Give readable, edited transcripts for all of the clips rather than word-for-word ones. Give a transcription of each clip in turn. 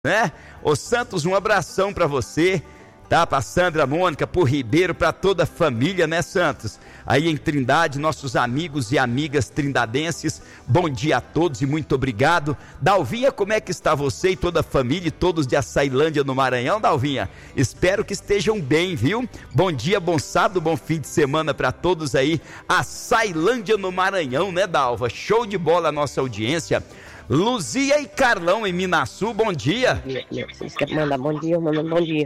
né? Ô Santos, um abração pra você, tá? Pra Sandra, Mônica, pro Ribeiro, pra toda a família, né, Santos? Aí em Trindade, nossos amigos e amigas trindadenses, bom dia a todos e muito obrigado. Dalvinha, como é que está você e toda a família e todos de Açailândia no Maranhão, Dalvinha? Espero que estejam bem, viu? Bom dia, bom sábado, bom fim de semana pra todos aí. Açailândia no Maranhão, né, Dalva? Show de bola a nossa audiência. Luzia e Carlão em Minaçu, bom dia. Vocês querem mandar bom dia, manda bom dia.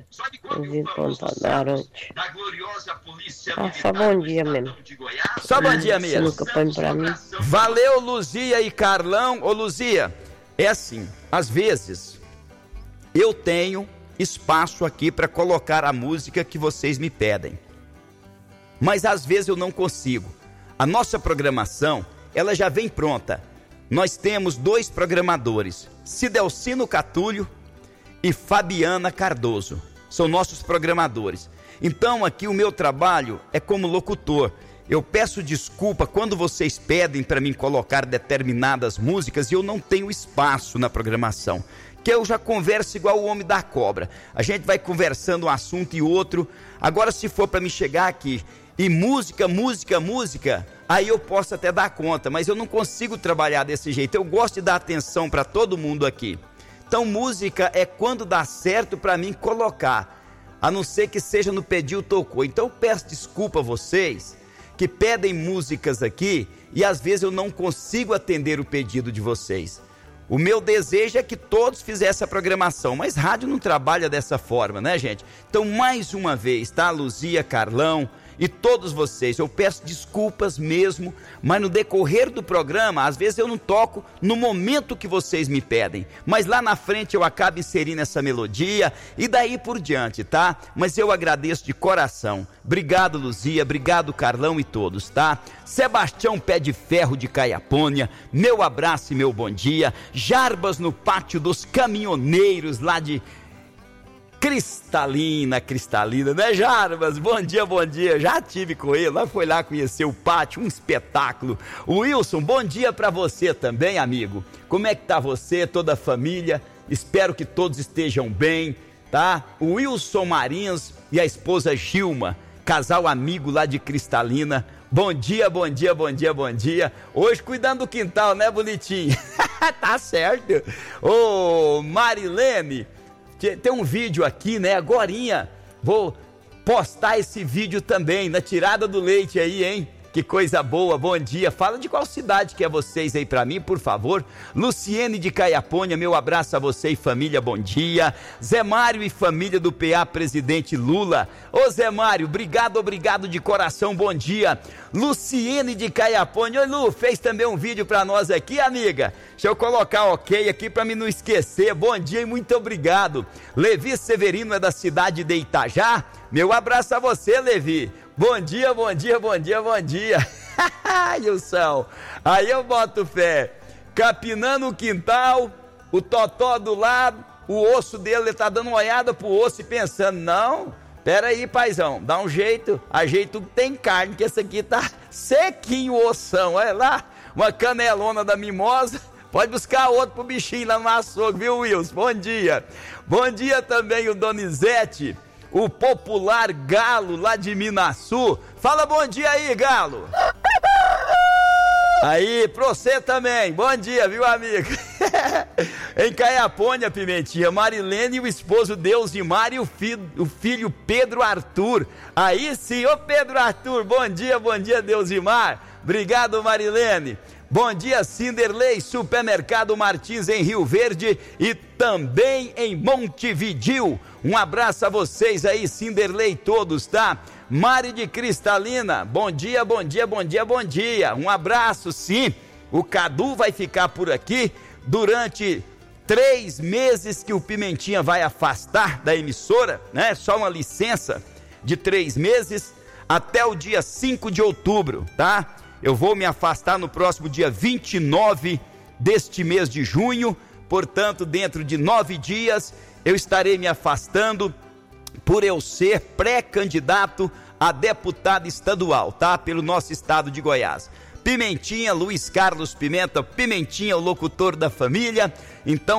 Só bom dia mesmo. Só bom dia mesmo. Nunca põe pra mim. Valeu, Luzia e Carlão. Ô Luzia, é assim, às vezes eu tenho espaço aqui para colocar a música que vocês me pedem, mas às vezes eu não consigo. A nossa programação, ela já vem pronta. Nós temos 2 programadores, Cidelcino Catulho e Fabiana Cardoso, são nossos programadores. Então aqui o meu trabalho é como locutor. Eu peço desculpa quando vocês pedem para mim colocar determinadas músicas e eu não tenho espaço na programação, que eu já converso igual o homem da cobra. A gente vai conversando um assunto e outro. Agora se for para me chegar aqui e música, aí eu posso até dar conta, mas eu não consigo trabalhar desse jeito. Eu gosto de dar atenção para todo mundo aqui. Então música é quando dá certo para mim colocar, a não ser que seja no pediu tocou. Então eu peço desculpa a vocês que pedem músicas aqui e às vezes eu não consigo atender o pedido de vocês. O meu desejo é que todos fizessem a programação, mas rádio não trabalha dessa forma, né, gente? Então mais uma vez, tá, Luzia, Carlão e todos vocês, eu peço desculpas mesmo, mas no decorrer do programa, às vezes eu não toco no momento que vocês me pedem, mas lá na frente eu acabo inserindo essa melodia e daí por diante, tá? Mas eu agradeço de coração. Obrigado, Luzia, obrigado, Carlão e todos, tá? Sebastião Pé de Ferro de Caiapônia, meu abraço e meu bom dia. Jarbas no Pátio dos Caminhoneiros, lá de Cristalina, né, Jarbas? Bom dia, já tive com ele, foi lá conhecer o pátio, um espetáculo. Wilson, bom dia pra você também, amigo. Como é que tá você, toda a família? Espero que todos estejam bem, tá? O Wilson Marins e a esposa Gilma, casal amigo lá de Cristalina. Bom dia. Hoje cuidando do quintal, né, bonitinho? Tá certo. Ô, Marilene, tem um vídeo aqui, né, agorinha, vou postar esse vídeo também, na tirada do leite aí, hein? Que coisa boa, bom dia. Fala de qual cidade que é vocês aí pra mim, por favor. Luciene de Caiapônia, meu abraço a você e família, bom dia. Zé Mário e família do PA Presidente Lula. Ô Zé Mário, obrigado de coração, bom dia. Luciene de Caiapônia. Oi, Lu, fez também um vídeo pra nós aqui, amiga. Deixa eu colocar ok aqui pra mim não esquecer. Bom dia e muito obrigado. Levi Severino é da cidade de Itajá. Meu abraço a você, Levi. Bom dia. Wilson, aí eu boto fé. Capinando o quintal, o totó do lado, o osso dele tá dando uma olhada pro osso e pensando, não, pera aí, paizão, dá um jeito, ajeita o que tem carne, que esse aqui tá sequinho o ossão, olha lá, uma canelona da mimosa. Pode buscar outro pro bichinho lá no açougue, viu, Wilson? Bom dia. Bom dia também o Donizete, o popular Galo lá de Minaçu. Fala bom dia aí, Galo. Aí, pra você também. Bom dia, viu, amigo? Em Caiapônia, Pimentinha, Marilene e o esposo Deusimar e o filho Pedro Arthur. Aí sim, ô Pedro Arthur, bom dia, Deusimar. Obrigado, Marilene. Bom dia, Cinderlei, Supermercado Martins em Rio Verde e também em Montevidil. Um abraço a vocês aí, Cinderlei, todos, tá? Mari de Cristalina, bom dia. Um abraço, sim. O Cadu vai ficar por aqui durante 3 meses que o Pimentinha vai afastar da emissora, né? Só uma licença de 3 meses até o dia 5 de outubro, tá? Eu vou me afastar no próximo dia 29 deste mês de junho, portanto, dentro de 9 dias, eu estarei me afastando por eu ser pré-candidato a deputado estadual, tá? Pelo nosso estado de Goiás. Pimentinha, Luiz Carlos Pimenta, Pimentinha, o locutor da família, então